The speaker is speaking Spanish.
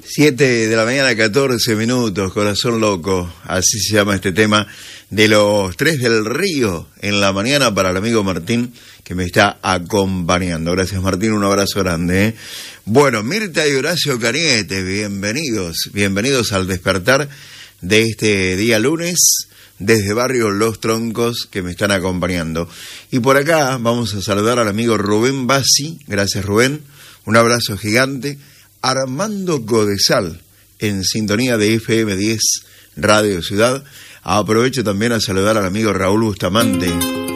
7 de la mañana, 14 minutos, Corazón Loco, así se llama este tema de los Tres del Río en la mañana para el amigo Martín que me está acompañando. Gracias Martín, un abrazo grande. Bueno, Mirta y Horacio Cañete, bienvenidos al despertar de este día lunes desde Barrio Los Troncos que me están acompañando. Y por acá vamos a saludar al amigo Rubén Bassi, gracias Rubén, un abrazo gigante. Armando Codesal, en sintonía de FM 10 Radio Ciudad. Aprovecho también a saludar al amigo Raúl Bustamante,